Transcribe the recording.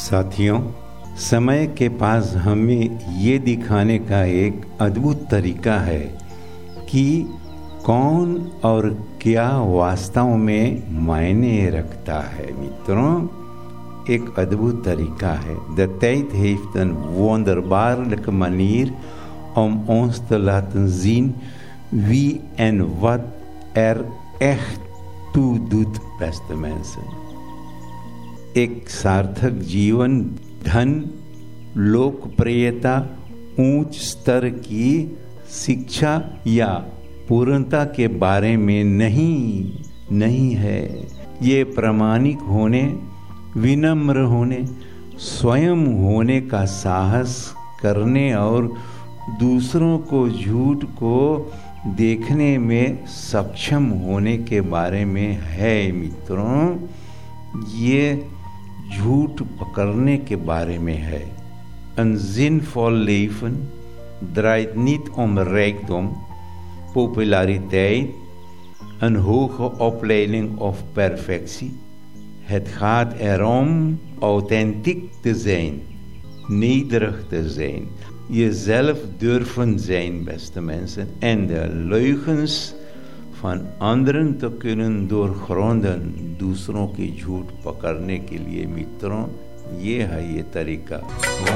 साथियों, समय के पास हमें ये दिखाने का एक अद्भुत तरीका है कि कौन और क्या वास्तव में मायने रखता है। मित्रों, एक अद्भुत तरीका है. De tijd heeft een wonderbaarlijke manier om ons te laten zien wie en wat er echt toe doet, beste mensen. एक सार्थक जीवन धन, लोकप्रियता, ऊंच स्तर की शिक्षा या पूर्णता के बारे में नहीं है. ये प्रामाणिक होने, विनम्र होने, स्वयं होने का साहस करने और दूसरों को झूठ को देखने में सक्षम होने के बारे में है. मित्रों, ये झूठ पकड़ने के बारे में है. Een zinvol leven draait niet om rijkdom, populariteit, een hoge opleiding of perfectie. Het gaat erom authentiek te zijn, nederig te zijn, jezelf durven zijn, beste mensen, en de leugens van anderen te kunnen doorgronden. दूसरों की झूठ पकड़ने के लिए मित्रों, ये है ये तरीका.